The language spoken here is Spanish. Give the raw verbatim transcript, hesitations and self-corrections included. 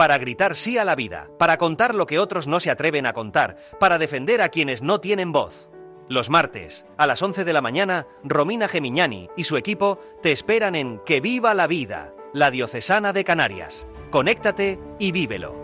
para gritar sí a la vida, para contar lo que otros no se atreven a contar, para defender a quienes no tienen voz. Los martes, a las once de la mañana, Romina Gemignani y su equipo te esperan en Que viva la vida, la Diocesana de Canarias. Conéctate y vívelo.